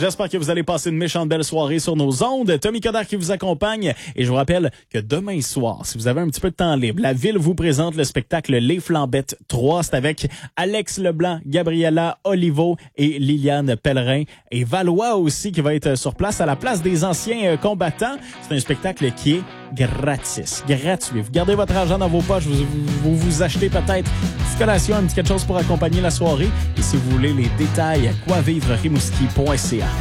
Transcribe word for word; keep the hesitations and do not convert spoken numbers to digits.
J'espère que vous allez passer une méchante belle soirée sur nos ondes. Tommy Coderre qui vous accompagne. Et je vous rappelle que demain soir, si vous avez un petit peu de temps libre, la ville vous présente le spectacle Les Flambettes trois. C'est avec Alex Leblanc, Gabriella Olivo et Liliane Pellerin. Et Valois aussi qui va être sur place à la place des anciens combattants. C'est un spectacle qui est gratis. Gratuit. Vous gardez votre argent dans vos poches. Vous vous, vous achetez peut-être une petite collation, un petit quelque chose pour accompagner la soirée. Et si vous voulez les détails, quoi vivre rimouski point c a.